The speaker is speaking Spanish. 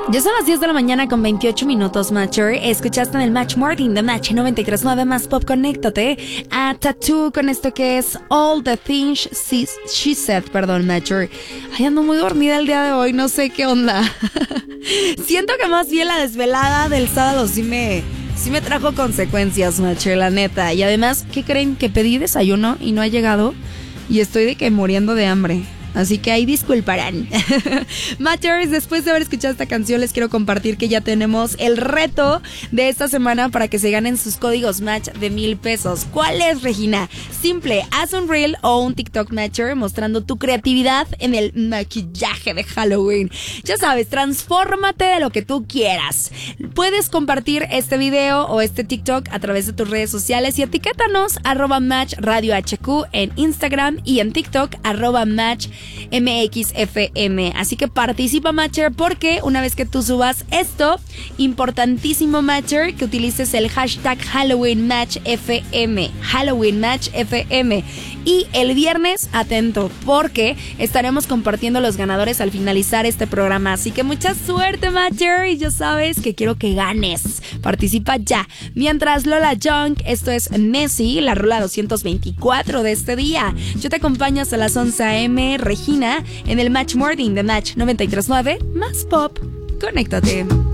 Ya son las 10 de la mañana con 28 minutos, Matcher. Escuchaste en el Match Morning de Match 93.9 más pop. Conéctate a Tattoo con esto que es All the Things She Said, Matcher. Ay, ando muy dormida el día de hoy, no sé qué onda. Siento que más bien la desvelada del sábado sí me trajo consecuencias, Matcher, la neta. Y además, ¿qué creen? Que pedí desayuno y no ha llegado. Y estoy de que muriendo de hambre. Así que ahí disculparán. Matchers, después de haber escuchado esta canción, les quiero compartir que ya tenemos el reto de esta semana para que se ganen sus códigos Match de $1,000. ¿Cuál es, Regina? Simple, haz un reel o un TikTok Matcher mostrando tu creatividad en el maquillaje de Halloween. Ya sabes, transfórmate de lo que tú quieras. Puedes compartir este video o este TikTok a través de tus redes sociales y etiquétanos @MatchRadioHQ en Instagram y en TikTok @MatchMXFM. Así que participa, Matcher, porque una vez que tú subas esto, importantísimo, Matcher, que utilices el hashtag HalloweenMatchFM. HalloweenMatchFM. Y el viernes, atento, porque estaremos compartiendo los ganadores al finalizar este programa. Así que mucha suerte, Matcher, y ya sabes que quiero que ganes. Participa ya. Mientras Lola Young, esto es Nessie, la rola 224 de este día. Yo te acompaño hasta las 11 a.m. Regina, en el Match Morning de Match 93.9 más pop. Conéctate.